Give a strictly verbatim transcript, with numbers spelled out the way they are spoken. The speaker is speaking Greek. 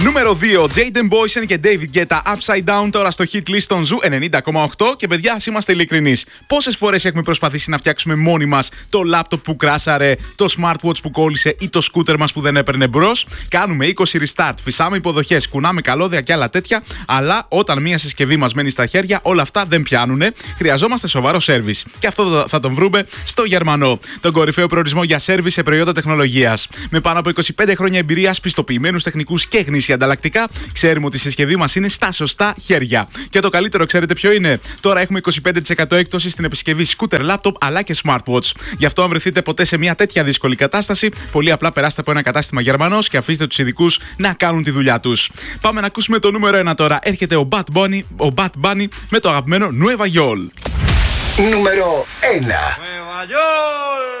Νούμερο δύο. Jaden Boysen και David Guetta Upside Down τώρα στο hit list των Ζου ενενήντα κόμμα οκτώ. Και παιδιά, ας είμαστε ειλικρινείς. Πόσες φορές έχουμε προσπαθήσει να φτιάξουμε μόνοι μας το λάπτοπ που κράσαρε, το smartwatch που κόλλησε ή το σκούτερ μας που δεν έπαιρνε μπρος. Κάνουμε είκοσι restart, φυσάμε υποδοχές, κουνάμε καλώδια και άλλα τέτοια. Αλλά όταν μια συσκευή μας μένει στα χέρια, όλα αυτά δεν πιάνουνε. Χρειαζόμαστε σοβαρό service. Και αυτό θα τον βρούμε στο Γερμανό. Τον κορυφαίο προορισμό για service σε προϊόντα τεχνολογίας. Με πάνω από είκοσι πέντε χρόνια εμπειρίας, πιστοποιημένους τεχνικούς και γνήσια ανταλλακτικά, ξέρουμε ότι η συσκευή μας είναι στα σωστά χέρια. Και το καλύτερο, ξέρετε ποιο είναι? Τώρα έχουμε είκοσι πέντε τοις εκατό έκπτωση στην επισκευή scooter, laptop αλλά και smartwatch. Γι' αυτό, αν βρεθείτε ποτέ σε μια τέτοια δύσκολη κατάσταση, πολύ απλά περάστε από ένα κατάστημα Γερμανός και αφήστε τους ειδικούς να κάνουν τη δουλειά τους. Πάμε να ακούσουμε το νούμερο ένα τώρα. Έρχεται ο Bad Bunny, ο Bad Bunny με το αγαπημένο Nueva York. Νούμερο ένα.